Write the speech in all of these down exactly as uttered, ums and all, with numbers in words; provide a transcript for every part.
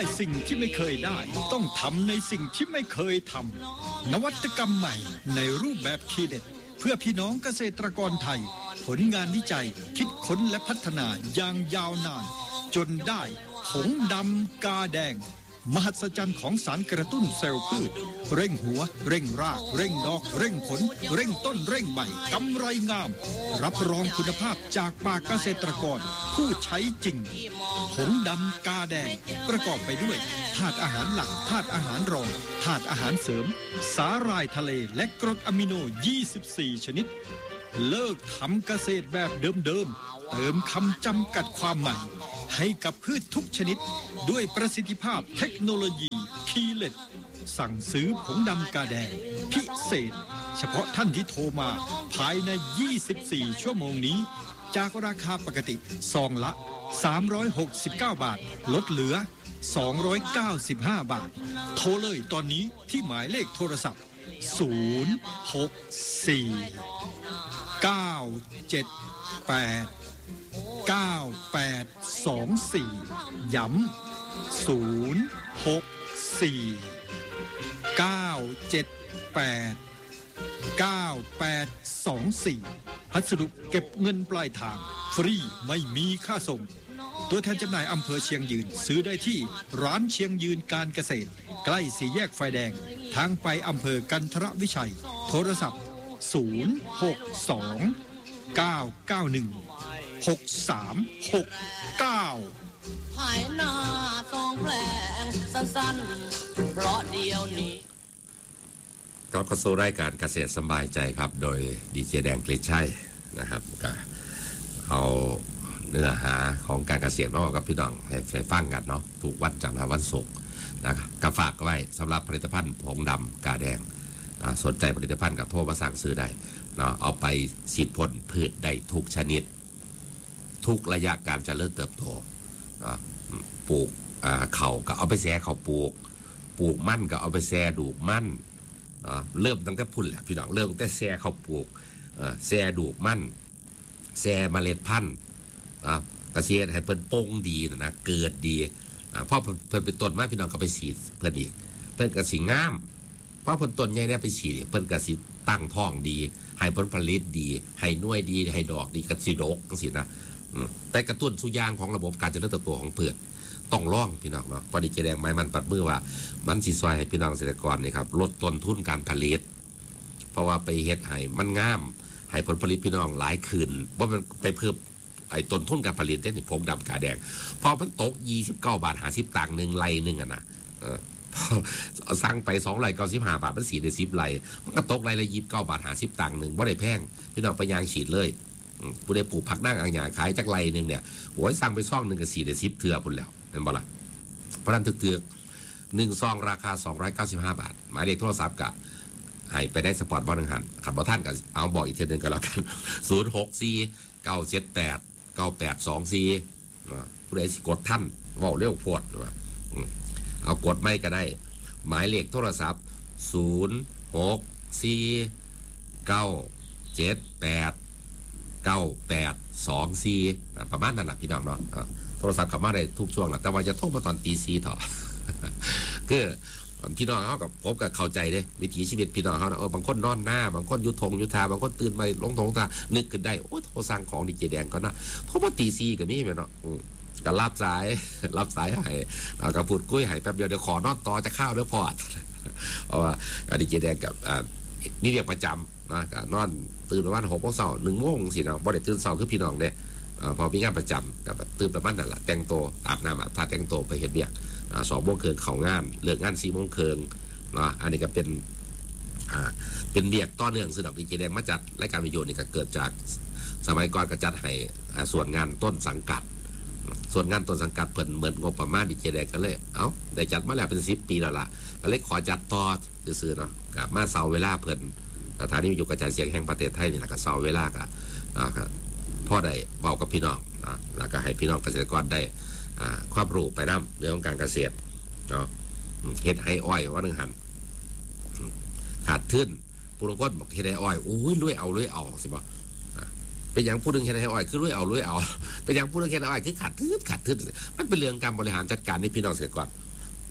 สิ่งที่ไม่เคยได้ต้องทำในสิ่งที่ไม่เคยทำนวัตกรรมใหม่ในรูปแบบทีเด็ดเพื่อพี่น้องเกษตรกรไทยผลงานวิจัยคิดค้นและพัฒนาอย่างยาวนานจนได้ผงดำกาแดงมหัศจรรย์ของสารกระตุ้นเซลล์พืชเร่งหัวเร่งรากเร่งดอกเร่งผลเร่งต้นเร่งใบกำไรงามรับรองคุณภาพจากปากเกษตรกรผู้ใช้จริงผงดำกาแดงประกอบไปด้วยธาตุอาหารหลักธาตุอาหารรองธาตุอาหารเสริมสาหร่ายทะเลและกรดอะมิโนยี่สิบสี่ชนิดเลิกทำเกษตรแบบเดิมๆเติมคำจำกัดความใหม่ให้กับพืชทุกชนิดด้วยประสิทธิภาพเทคโนโลยีคีเลตสั่งซื้อผงดำกาแดงพิเศษเฉพาะท่านที่โทรมาภายในยี่สิบสี่ชั่วโมงนี้จากราคาปกติซองละสามร้อยหกสิบเก้าบาทลดเหลือสองร้อยเก้าสิบห้าบาทโทรเลยตอนนี้ที่หมายเลขโทรศัพท์ศูนย์ หก สี่ เก้า เจ็ด แปด เก้า แปด สอง สี่ย้ำศูนย์ หก สี่ เก้า เจ็ด แปด เก้า แปด สอง สี่พัสดุเก็บเงินปลายทางฟรีไม่มีค่าส่งตัวแทนจำหน่ายอำเภอเชียงยืนซื้อได้ที่ร้านเชียงยืนการเกษตรใกล้สี่แยกไฟแดงทางไปอำเภอกันทรวิชัยโทรศัพท์ศูนย์ หก สอง เก้า เก้า หนึ่ง หก สาม หก เก้าหายหน้าทองแผลงสั้นๆเพราะเดียวนี้กลับเข้าสู่รายการเกษตรสบายใจครับโดยดีเจแดงกฤษชัยนะครับก็เอาเนื้อหาของการเกษตรมาบอกกับพี่น้องให้ฟังกันเนาะทุกวันจันทร์วันศุกร์นะครับก็ฝากไว้สำหรับผลิตภัณฑ์ผงดำกาแดงสนใจผลิตภัณฑ์กับโทรมาสั่งซื้อได้เนาะเอาไปฉีดพ่นพืชได้ทุกชนิดทุกระยะการเจริญเติบโตปลูกเขาก็เอาไปแซ่เขาปลูกปลูกมั่นก็เอาไปแซ่ดูกมั่นเริ่มตั้งแต่พุ่นแหละพี่น้องเริ่มตั้งแต่แซ่เขาปลูกแซ่ดูกมั่นแซ่เมล็ดพันธุ์กระเทียมให้เพิ่นโป่งดีนะเกิดดีเพราะเพิ่นเป็นต้นมาพี่น้องก็ไปฉีดเพิ่นอีกเพิ่นกระสีงามเพราะเพิ่นต้นใหญ่เนี่ยไปฉีดเพิ่นกระสีตั้งท้องดีให้ผลผลิตดีให้หน่วยดีให้ดอกดีกระสีดกจังซี่นะแต่กระตุ้นสุยางของระบบการเจริญเติบโตของพืชต้องล่องพี่น้องเนาะพอดีเจแดงไม้มันปัดมือว่ามันสิซอยให้พี่น้องเกษตรกรนี่ครับลดต้นทุนการผลิตเพราะว่าไปเฮ็ดให้มันงามให้ผลผลิตพี่น้องหลายคืนว่ามันไปเพิ่มไอ้ต้นทุนการผลิตได้นี่ผงดำกาแดงพอมันตกยี่สิบเก้าบาทห้าสิบตังค์นึงไร่นึงอ่ะนะเออสั่งไปสองไร่เก้าสิบห้าบาทมันสี่ได้สิบไร่มันก็ตกไร่ละยี่สิบเก้าบาทห้าสิบตังค์นึงบ่ได้แพงพี่น้องไปยางฉีดเลยผู้ใดปลูกผักนั่งอ่างหญ้าขายจักไรนึงเนี่ยโอ้ยสั่งไปซ่องนึงก็สี่ได้สิบเทื่อพุ่นแล้วเห็นบ่ล่ะเพราะนั้นตึกๆหนึ่งซองราคาสองร้อยเก้าสิบห้าบาทหมายเลขโทรศัพท์ก็ให้ไปได้สปอร์ตบอลนึงหันขับบ่ท่านก็เอาบอกอีกเทื่อนึงก็แล้วกันศูนย์ หก สี่ เก้า เจ็ด แปด เก้า แปด สอง สี่ผู้ใดสิกดท่านเว้าเร็วโพดเอากดไม่ก็ได้หมายเลขโทรศัพท์ศูนย์ หก สี่ เก้า เจ็ด แปด เก้า แปด สอง สี่ประมาณนั้นแหละพี่น้องเนาะโทรศัพท์เข้ามาได้ทุกช่วงแหละแต่ว่าจะโทรมาตอนตีสี่เถอะคือพี่น้องเขากับผมกับเข้าใจเด้วิถีชีวิตพี่น้องเขาเออบางคนนอนหน้าบางคนยุทงยุทธาบางคนตื่นไปลงทงตานึกขึ้นได้โอ้โทรสั่งของดีเจแดงก็นะเพราะว่าตีสี่กับนี่เนาะก็รับสายรับสายให้กับพูดคุยให้แป๊บเดียวเดี๋ยวขอนอนต่อจะข้าวเดี๋ยวพอดเพราะว่าดีเจแดงกับนี่เรียกประจำนะนอนตื่นประมาณหกโมงเช้าหนึ่งโมงสิเนาะบ่ได้ตื่นเช้าคือพี่น้องเนี่ยพอมีงานประจำกับตื่นประมาณนั่นแหละแต่งตัวอาบน้ำอาบท่าแต่งตัวไปเฮ็ดเวียกสองโมงเคิงเขางานเลิกงานสี่โมงเคิงนะอันนี้ก็เป็นอ่าเป็นเวียกต่อเนื่องซึ่งดอกดีเจแดงมาจัดรายการวิทยุนี่ก็เกิดจากสมัยก่อนก็จัดให้ส่วนงานต้นสังกัดส่วนงานต้นสังกัดเพิ่นเหมือนงบประมาณดีเจแดงก็เลยเอ้าได้จัดมาแล้วเป็นสิบปีแล้วล่ะก็เลยขอจัดต่อซื่อๆเนาะกับมาเสาเวลาเพิ่นสถานีวิทยุกระจายเสียงแห่งประเทศไทยนี่แหละก็เสาเวลาก็นะครับพ่อได้เว้ากับพี่น้องนะแล้วก็ให้พี่น้องเกษตรกรได้ความรู้ไปนำเรื่องของการเกษตรเนาะเฮ็ดไอ้อ้อยว่านึงหันขาดทุนผู้ลงทุนบอกเฮ็ดไอ้อ้อยโอ้ยรวยเอารวยเอาสิบ่เป็นอย่างผู้นึงเฮ็ดไอ้อ้อยคือรวยเอารวยเอาเป็นอย่างผู้นึงเฮ็ดไอ้อ้อยคือขาดทุนขาดทุนมันเป็นเรื่องการบริหารจัดการในพี่น้องเกษตรกร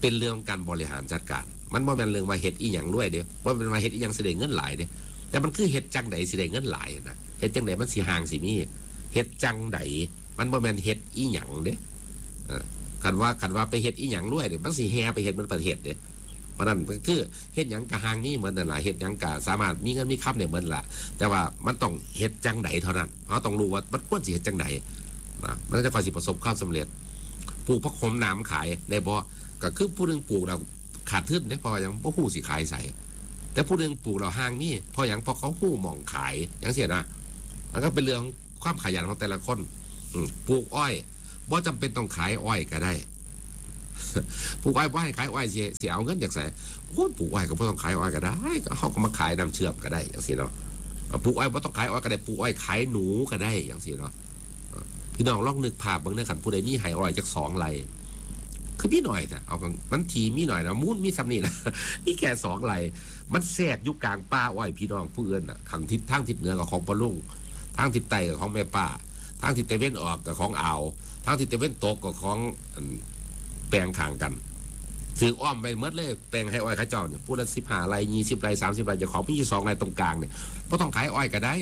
เป็นเรื่องการบริหารจัดการมันบ่เป็นเรื่องมาเฮ็ดอีหยังด้วยเด้ว่าเป็นมาเฮ็ดอีหยังสิได้เงินหลายเด้แต่มันคือเฮ็ดจังไดสิได้เงินหลายนะเฮ็ดจังไดมันสิห่างสิมีเฮ็ดจังไดมันบ่แม่นเฮ็ดอีหยังเด้คันว่าคันว่าไปเฮ็ดอีหยังด้วยเด้มันสิแห่ไปเฮ็ดมันประเทศเด้เพราะนั้นคือเฮ็ดหยังกะห่างนี่เหมือนนั่นล่ะเฮ็ดหยังกะสามารถมีเงินมีคำได้เหมือนล่ะแต่ว่ามันต้องเฮ็ดจังไดเท่านั้นเฮาต้องรู้ว่ามันควรสิเฮ็ดจังไดนะมันจะค่อยสิประสบความสำเร็จปลูกผักขมน้ำขายได้บ่ก็คือผู้นึงปลูกเราขาดทุนได้พอยังบ่ฮู้สิขายใส่แต่ผู้นึงปลูกเราห่างนี่พออย่างพอเขาฮู้หม่องขายอย่างเสียนะมันก็เป็นเรื่องความขยันของแต่ละคนปลูกอ้อยบ่จำเป็นต้องขายอ้อยก็ได้ปลูกอ้อยบ่ให้ขายอ้อยเสียเสียเอาเงินจากไสโอ้ปลูกอ้อยก็บ่ต้องขายอ้อยก็ได้เฮาก็มาขายน้ำเชื่อมก็ได้อย่างซี่เนาะปลูกอ้อยบ่ต้องขายอ้อยก็ได้ปลูกอ้อยขายหนูก็ได้อย่างซี่เนาะพี่น้องลองนึกภาพเบิ่งเด้อคันผู้ใดมีไร่อ้อยจักสองไร่คือมีหน่อยแต่เอามันทีมีหน่อยนะมูนมีซ้ำนี่นะมีแค่สองไร่มันแทรกอยู่กลางป่าอ้อยพี่น้องผู้อื่นน่ะทางทิศทางทิศเหนือกับของปะลุงทางทิศใต้กับของแม่ป่าทางทิศตะเวนออกกับของอ่าวทางทิศตะเวนตกกับของแปลงข้างกันถืออ้อมไปเมื่อเลยแปลงให้อ้อยข้าเจ้าเนี่ยพูดละสิบห้าไร่ยี่สิบไร่สามสิบไร่จะของพี่สองไร่ตรงกลางเนี่ยก็ต้องขายอ้อยก็ได้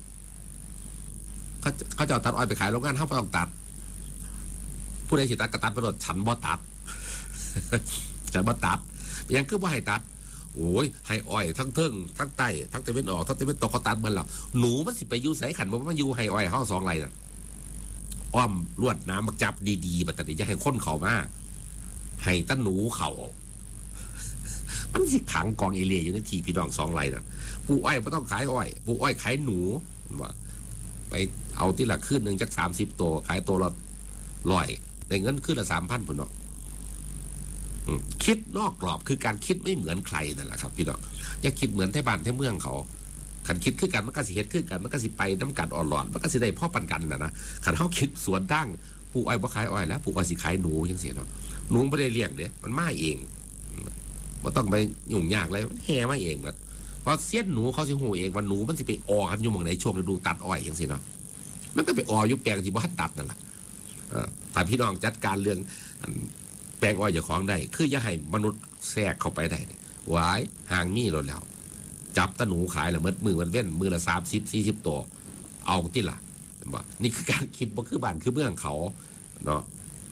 เขาเขาจะตัดอ้อยไปขายโรงงานเขาไม่ต้องตัดผู้ใดสิตัดก็ตัดไปโดดฉันบ่ตัดฉันบ่ตัดยังคือว่าให้ตัดโอ้ยให้อ้อยทั้งเทิงทั้งใต้ทั้งตะเวนออกทั้งตะเวนตกเขาตัดมันแล้วหนูมันสิไปอยู่ใส่ขันมันมาอยู่ให้อ้อยเขาสองไรน่ะอ้อมลวดน้ำมาจับดีๆบัดนี้จะให้ค้นเขามาให้ตั้นหนูเขามันสิขังกองเอเลียอยู่ในทีพี่น้องสองไรน่ะผู้อ้อยไม่ต้องขายอ้อยผู้อ้อยขายหนูว่าไปเอาที่ละขึ้นหนึ่งจากสามสิบตัวขายตัวละร้อยได้เงินขึ้นละสามพันพุ่นเนาะคิดนอกกรอบคือการคิดไม่เหมือนใครนั่นแหละครับพี่น้องอย่าคิดเหมือนไทบ้านไทเมืองเขาขันคิดขึ้นกันมันก็สิเฮ็ดขึ้นกันมันก็สิไปน้ำกันอ่อนหลอนมันก็สิได้พ่อปันกันนะนะขันเขาคิดสวนตั้งปลูกอ้อยบ่ขายอ้อยแล้วปลูกอ้อยสิขายหนูยังเสียเนาะหนูไม่ได้เลี้ยงเด้มันมาเองมันต้องไปยุ่งยากเลยมันแห่มาเองแบบพอเสี้ยนหนูเขาสิหูเองว่าหนูมันสิไปออกันอยู่หม่องไหนช่วงฤดูตัดอ้อยยังเสียเนาะมันก็ไปอออยู่แปลงที่บ้านตัดนั่นแหละแต่พี่น้องจัดการเรื่องแปลงอ้อยอย่าของได้คืออย่าให้มนุษย์แทรกเข้าไปได้วายห่างมีแล้วแล้วจับตะหนูขายละเมื่อมือมันเว้นมือละสามสิบสี่สิบตัวเอาที่ละบอกนี่คือการคิดบ่คือบ้านคือเมืองเขาเนาะ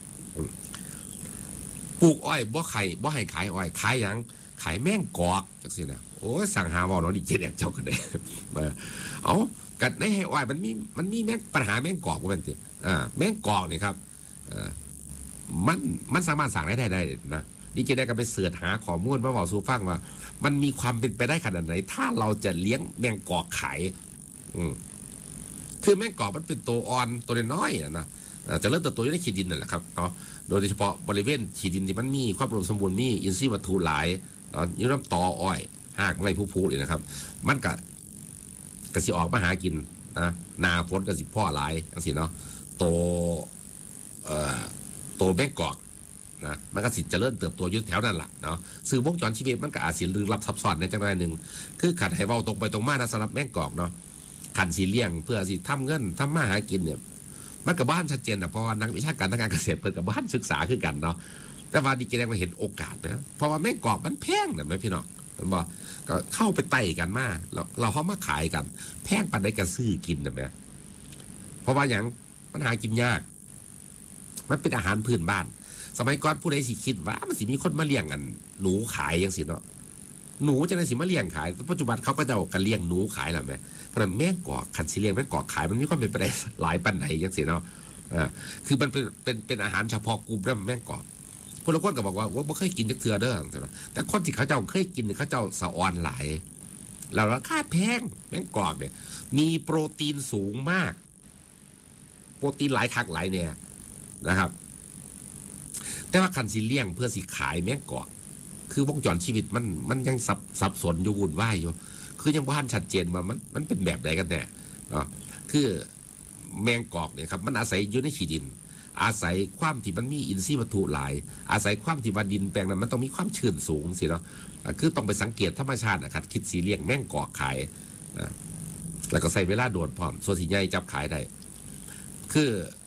ปลูกอ้อยบ่ไข่บ่ให้ขายอ้อยขายยังขายแม่งกอกจังสินะโอ้สั่งหาว่าเนาะดิเจ็ดแอกเจ้ากันได้มาเอากันได้ให้อ้อยมันมีมันมีแม่งปัญหาแม่งกอกมันติอ่าแม่งกอกนี่ครับอ่ามันมันสามารถสั่งได้ได้นะดิเจได้ก็ไปเสิร์ชหาข้อมูลมาบอกสู่ฟังว่ามันมีความเป็นไปได้ขนาดไหนถ้าเราจะเลี้ยงแมงกอกขายอืมคือแมงกอกมันเป็นตัวอ่อนตัวน้อยนะจะเริ่มเติบโตอยู่ในขีดินนั่นแหละครับเนาะโดยเฉพาะบริเวณขีดินที่มันมีความอุดมสมบูรณ์มีอินทรีย์วัตถุหลายเนาะยิ่งน้ำตออ้อยหากไม่ผู้ๆเลยนะครับมันก็กระสิออกมาหากินนะนาฝนกระสิพ่อหลายจังสิเนาะโตเอ่อโตแมงกอกนะมันก็สิจะเริ่มเติบโตอยู่แถวนั้นแหละเนาะสื่อวงจรชีวิตมันก็อาจสิลึกลับซับซ้อนในจังหวะหนึ่งคือขัดให้เว้าตรงไปตรงมานะสำหรับแมงกอกเนาะขันสีเลี้ยงเพื่อสิทำเงินทำมาหากินเนี่ยมันกับบ้านชัดเจนแต่เพราะว่านักวิชาการทางการเกษตรเปิดกับบ้านศึกษาขึ้นกันเนาะแต่ว่าดีเจแดงมาเห็นโอกาสนะเพราะว่าแมงกอกมันแพงนะไหมพี่น้องมันบอกก็เข้าไปไต่กันมาเราเราเขามาขายกันแพงปันได้กระซื้อกินนะไหมเพราะว่าอย่างมันหากินยากมันเป็นอาหารพื้นบ้านสมัยก่อนผู้ใดสิคิดว่ามันสิมีคนมาเลี้ยงกันหนูขายอย่างสิเนาะหนูจะได้สิมาเลี้ยงขายปัจจุบันเขาก็จะเอากันเลี้ยงหนูขายแล้วไหมเพราะนั้นแม่กอกขันสิเลี้ยงแม่กอกขายมันมีความเป็นไปได้หลายปันไหนอย่างสิเนาะอ่าคือมันเป็นเป็นเป็นอาหารเฉพาะกลุ่มแล้วแม่กอกพวกเราคนก็บอกว่าว่าไม่เคยกินจักเทือเด้อแต่คนที่เขาเจ้าเคยกินเขาเจ้าสะออนหลายแล้วราคาแพงแม่กอกเนี่ยมีโปรตีนสูงมากโปรตีนหลายคักหลายเนี่ยนะครับแต่ว่าคันสิเลี้ยงเพื่อสิขายแมงกอกคือวงจรชีวิตมันมันยังสับสับสนอยู่วุ่นวายอยู่คือยังบ่ทันชัดเจนว่ามันมันเป็นแบบไหนกันแน่เนาะคือแมงกอกเนี่ยครับมันอาศัยอยู่ในขี้ดินอาศัยความที่มันมีอินทรีย์วัตถุหลายอาศัยความที่ว่าดินแปลงนั้นมันต้องมีความชื้นสูงสิเนาะคือต้องไปสังเกตธรรมชาตินะครับคิดสีเลี้ยงแมงกอกขายนะแล้วก็ใส่เวลาโดนพร้อมส่วนที่ใหญ่จับขายได้คือ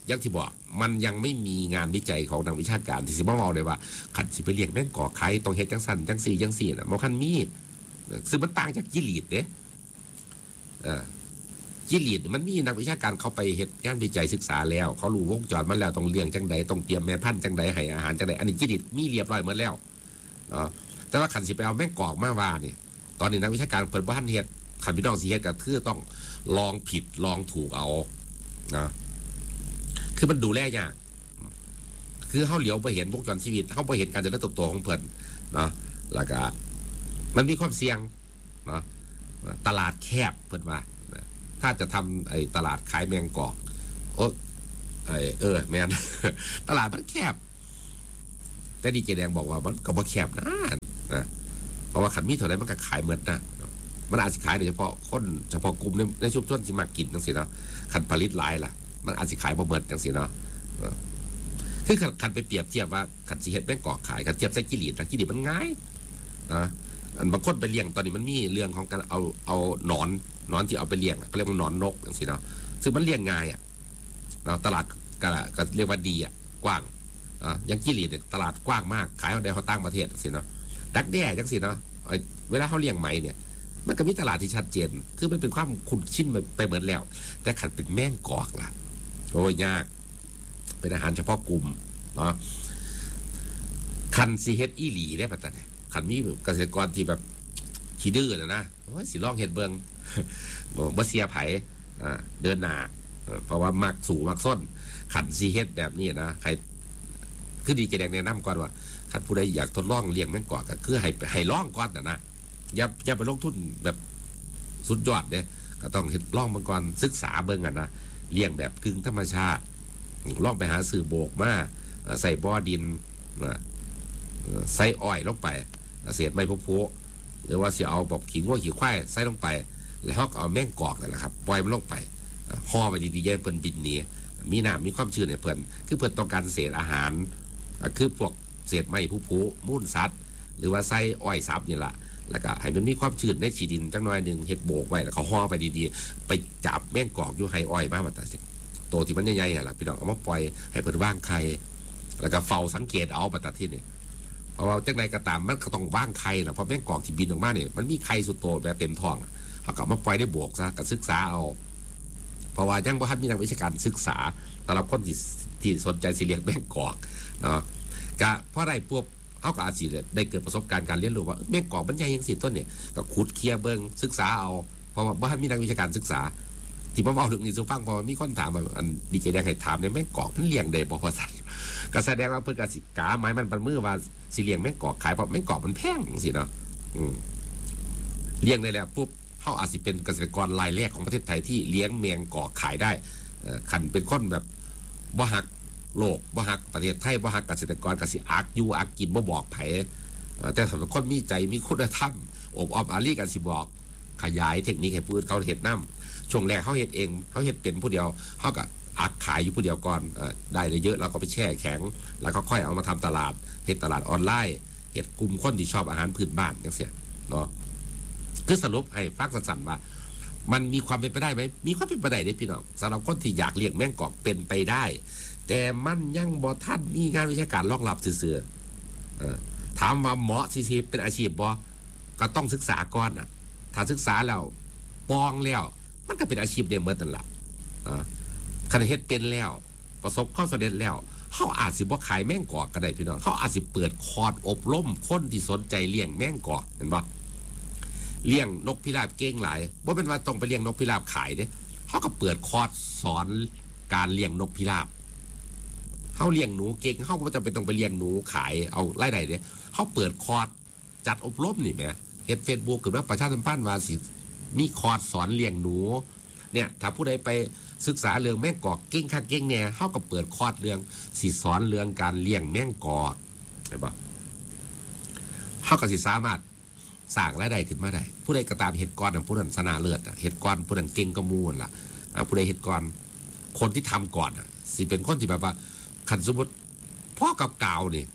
อย่างที่บอกมันยังไม่มีงานวิจัยของนักวิชาการที่สิมาบอกเลยว่าขันสิไปเลี้ยงแม่งกอกไข่ต้องเฮ็ดจังสันจังสี่จังสี่น่ะมันคันมีซึ่งมันต่างจากจิลีดเด้เออจิลีดมันมีนักวิชาการเขาไปเฮ็ดงานวิจัยศึกษาแล้วเขารู้วงจรมันแล้วต้องเลี้ยงจังใดต้องเตรียมแม่พันธุ์จังใดให้อาหารจังใดอันนี้จิลีดมีเรียบร้อยหมดแล้วเนาะแต่ว่าขันสิไปเอาแม่งกอกมาว่านี่ตอนนี้นักวิชาการเปิดบ้านเฮ็ดขันพี่น้องสิเฮ็ดก็คือต้องลองผิดลองถูกเอานะคือมันดูแลยากคือเขาเหลียวไปเห็นวงจรชีวิตเขาไปเห็นการเจริญเติบโตของเพิ่นเนาะแล้วก็มันมีความเสี่ยงเนาะตลาดแคบเพิ่นว่าถ้าจะทำไอ้ตลาดขายแมงกอกโอ้ไอ้เออแมน ตลาดมันแคบแต่ดีเจแดงบอกว่ามันก็บ่แคบนะนะเพราะว่าขันมีเท่าไรมันก็ขายเหมือนนะมันอาจจะขายโดยเฉพาะคนเฉพาะกลุ่มในในชุมชนที่มากินจังซี่เนาะขันผลิตหลายล่ะมันอาจจะขายบ่เหมือนจังซี่เนาะคือขันไปเปรียบเทียบว่าขันสิเฮ็ดแมงกอกขายขันเทียบใส่กิริตนะกิริตมันง่ายนะอันบางคนไปเลี้ยงตอนนี้มันมีเรื่องของการเอาเอาหนอนหนอนที่เอาไปเลี้ยงเขาเรียกว่าหนอนนกอย่างนี้เนาะซึ่งมันเลี้ยงง่ายอ่ะเนาะตลาดก็ก็เรียกว่าดีอ่ะกว้างอ่ะยังกิริตเนี่ยตลาดกว้างมากขายเอาได้เขาตั้งประเทศอย่างนี้เนาะดักแด้จังสิเนาะเวลาเขาเลี้ยงไหมเนี่ยมันก็มีตลาดที่ชัดเจนคือมันเป็นความคุ้นชินไปเหมือนแล้วแต่ขันเป็นแมงกอกล่ะโอ้ยยากเป็นอาหารเฉพาะกลุ่มเนาะคันซีเฮดอีหลีได้ปะตาเนี่ยคันมีเกษตรกรที่แบบขี้ดื้อนะนะว่าสิลองเห็ดเบิงบ่เสียไผเดินหนาเพราะว่ามักสูงมักส้นขันซีเฮดแบบนี้นะใครคือดีเจแดงแนะนำก่อนว่าขันผู้ใดอยากทดลองเลี้ยงแมงกอกก็คือให้ให้ลองก่อนนะนะอย่าอย่าไปลงทุนแบบสุดยอดเนี่ยก็ต้องเห็ดลองมาก่อนศึกษาเบิ่งกันนะเลี้ยงแบบกึ่งธรรมชาติลองไปหาสื่อโบกมาใส่บ่อดินใส่อ้อยลงไปเศษใบพุพุหรือว่าเสียเอาบอกขิงว่าขี้ควายใส่ลงไปแล้วเขาเอาแมงกอกนั่นแหละครับปล่อยมันลงไปห่อไปดีๆแย่เพิ่นบินนี้มีน้ำมีความชื้นเนี่ยเพิ่นคือเพิ่นต้องการเศษอาหารคือพวกเศษไม้พุพุมูลสัตว์หรือว่าใส่อ้อยซับนี่แหละแล้วก็ให้มันมีความชื้นในฉีดินจังน้อยหนึ่งเห็ดโบกไว้แล้วเขาห่อไปดีๆไปจับแมงกอกอยู่ไฮอ้อยมาบัดนั้นสิโตที่มันใหญ่ๆอ่ะล่ะพี่น้องเอามาปล่อยให้เพิ่นว่างไข่แล้วก็เฝ้าสังเกตเอาบัดนั้นที่นี่เพราะว่าจังไรก็ตามมันก็ต้องว่างไข่นะเพราะแมงกอกที่บินออกมาเนี่ยมันมีไข่สุดโตแบบเต็มท้องเขาก็มาปล่อยได้บวกซะก็ศึกษาเอาเพราะว่ายังบ่ทันมีนักวิชาการศึกษาสำหรับคนที่ที่สนใจสิเลี้ยงแมงกอกเนาะก็เพราะอะไรพวกเขาก็อาจสิได้เกิดประสบการณ์การเรียนรู้ว่าแมงกอกมันใหญ่ยังสิต้นเนี่ยก็ขุดเคลียร์เบิ่งศึกษาเอาเพราะว่าบ่ทันมีนักวิชาการศึกษาที่มาเว้าถึงนี่สู่ฟังพอมีคนถามว่าอันดีเจแดงให้ถามในแมงกอกมันเลี้ยงได้บ่พอสัตว์ก็แสดงว่าเพิ่นก็สิกาหมายมันเป็นมือว่าสิเลี้ยงแมงกอกขายเพราะแมงกอกมันแพงจังซี่เนาะอืมเลี้ยงได้แล้วปุ๊บเฮาอาจสิเป็นเกษตรกรรายแรกของประเทศไทยที่เลี้ยงแมงกอกขายได้เอ่อคันเป็นคนแบบบ่ฮักโลกบ่ฮักประเทศไทยบ่ฮักเกษตรกรก็สิอักอยู่อักกินบ่บอกไผแต่สำหรับคนมีใจมีคุณธรรมอบอ้อมอารีกันสิบอกขยายเทคนิคให้ผู้อื่นเขาเฮ็ดนำช่วงแรกเขาเฮ็ดเองเขาเฮ็ดเป็นผู้เดียวเฮาก็อักขายอยู่ผู้เดียวก่อนได้เยอะแล้วก็ไปแช่แข็งแล้วก็ค่อยเอามาทำตลาดเฮ็ดตลาดออนไลน์เฮ็ดกลุ่มคนที่ชอบอาหารพื้นบ้านจังซี่เนาะคือสรุปให้ฟังสั้นๆว่ามันมีความเป็นไปได้ไหมมีความเป็นไปได้เด้พี่น้องสำหรับคนที่อยากเลี้ยงแมงกอกเป็นไปได้แต่มันยังบ่ทันมีงานวิชาการรองรับซื่อๆถามว่าเหมาะสิเป็นอาชีพบ่ก็ต้องศึกษาก่อนน่ะถ้าศึกษาแล้วปองแล้วมันก็เป็นอาชีพเดียวเหมือนกันล่ะคันเฮ็ดเป็นแล้วประสบความสำเร็จแล้วเขาอาจสิบ่ขายแมงกอกก็ได้พี่น้องเขาอาจสิเปิดคอร์สอบรมคนที่สนใจเลี้ยงแมงกอกเห็นบ่เลี้ยงนกพิราบเก่งหลายบ่เป็นว่าต้องไปเลี้ยงนกพิราบขายเด้เขาก็เปิดคอร์สสอนการเลี้ยงนกพิราบเขาเลี้ยงหนูเก่งเขาก็จะเป็นต้องไปเลี้ยงหนูขายเอารายได้เด้เขาเปิดคอร์สจัดอบรมนี่แหมเฮ็ด Facebook ขึ้นมาประชาสัมพันธ์ว่าสิมีคอร์สสอนเลี้ยงหนูเนี่ยถ้าผู้ใดไปศึกษาเรื่องแมงกอกเก่งคักเก่งแน่เขาก็เปิดคอร์สเรื่องสิสอนเรื่องการเลี้ยงแมงกอกใช่ปะเขาก็สิสามารถสร้างรายได้ขึ้นมาได้ผู้ใดก็ตามเห็ดก้อนผู้นั้นชนะเลิศเห็ดก้อนผู้นั้นเก่งก็มูลล่ะผู้ใดเห็ดก้อนคนที่ทำก่อนสิเป็นคนที่แบบว่าขันสมมติพ่อกับกาวนี่